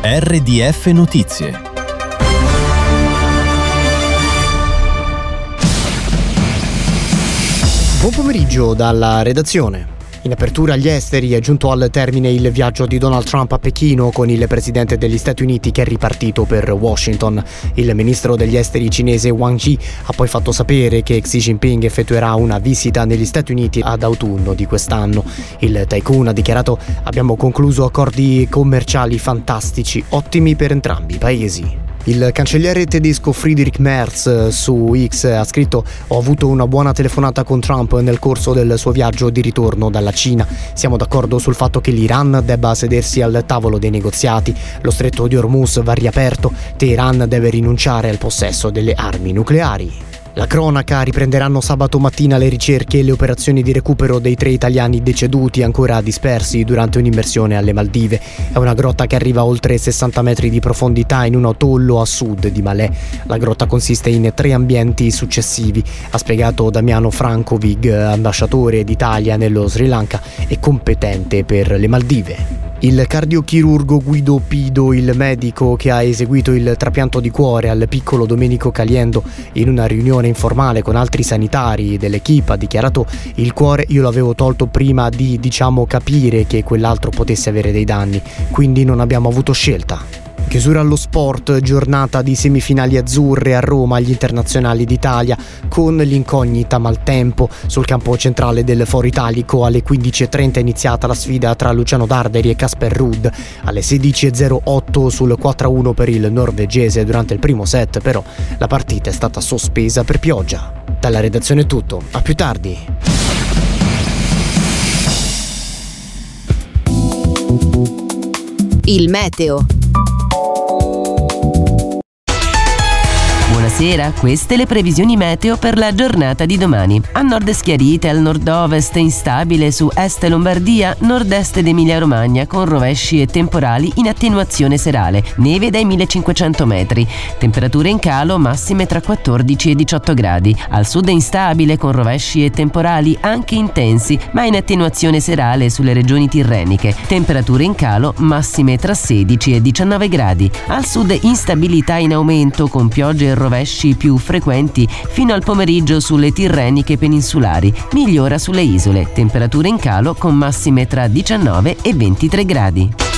RDF Notizie. Buon pomeriggio dalla redazione. In apertura agli esteri è giunto al termine il viaggio di Donald Trump a Pechino con il presidente degli Stati Uniti che è ripartito per Washington. Il ministro degli esteri cinese Wang Yi ha poi fatto sapere che Xi Jinping effettuerà una visita negli Stati Uniti ad autunno di quest'anno. Il tycoon ha dichiarato: abbiamo concluso accordi commerciali fantastici, ottimi per entrambi i paesi. Il cancelliere tedesco Friedrich Merz su X ha scritto: ho avuto una buona telefonata con Trump nel corso del suo viaggio di ritorno dalla Cina. Siamo d'accordo sul fatto che l'Iran debba sedersi al tavolo dei negoziati. Lo stretto di Hormuz va riaperto. Teheran deve rinunciare al possesso delle armi nucleari. La cronaca: riprenderanno sabato mattina le ricerche e le operazioni di recupero dei 3 italiani deceduti ancora dispersi durante un'immersione alle Maldive. È una grotta che arriva a oltre 60 metri di profondità in un atollo a sud di Malé. La grotta consiste in 3 ambienti successivi, ha spiegato Damiano Frankovic, ambasciatore d'Italia nello Sri Lanka e competente per le Maldive. Il cardiochirurgo Guido Pido, il medico che ha eseguito il trapianto di cuore al piccolo Domenico Caliendo in una riunione informale con altri sanitari dell'equipe, ha dichiarato: il cuore io l'avevo tolto prima di, capire che quell'altro potesse avere dei danni, quindi non abbiamo avuto scelta. Chiusura allo sport, giornata di semifinali azzurre a Roma agli internazionali d'Italia con l'incognita maltempo. Sul campo centrale del Foro Italico alle 15:30 è iniziata la sfida tra Luciano Darderi e Casper Ruud. Alle 16:08 sul 4-1 per il norvegese. Durante il primo set però la partita è stata sospesa per pioggia. Dalla redazione è tutto, a più tardi. Il meteo. Buonasera, queste le previsioni meteo per la giornata di domani. A nord schiarite, al nord-ovest instabile su est Lombardia, nord-est ed Emilia-Romagna con rovesci e temporali in attenuazione serale, neve dai 1500 metri, temperature in calo massime tra 14 e 18 gradi. Al sud instabile con rovesci e temporali anche intensi, ma in attenuazione serale sulle regioni tirreniche, temperature in calo massime tra 16 e 19 gradi. Al sud instabilità in aumento con piogge e rovesci più frequenti fino al pomeriggio sulle tirreniche peninsulari, migliora sulle isole, temperature in calo con massime tra 19 e 23 gradi.